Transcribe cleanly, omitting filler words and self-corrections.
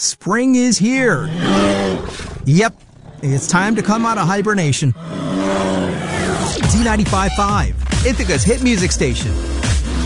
Spring is here. Yep, it's time to come out of hibernation. Z95.5, Ithaca's hit music station.